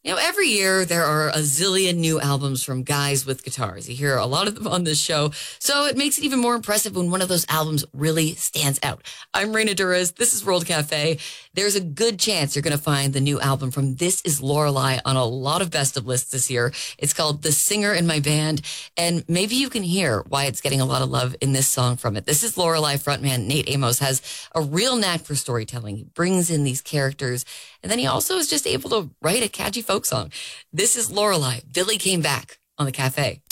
Every year there are a zillion new albums from guys with guitars. You hear a lot of them on this show. So it makes it even more impressive when one of those albums really stands out. I'm Reina Duras. This is World Cafe. There's a good chance you're going to find the new album from This Is Lorelei on a lot of best of lists this year. It's called The Singer in My Band. And maybe you can hear why it's getting a lot of love in this song from it. This Is Lorelei frontman Nate Amos has a real knack for storytelling. He brings in these characters. And then he also is just able to write a catchy folk song. This is Lorelei. Billy Came Back on the Cafe.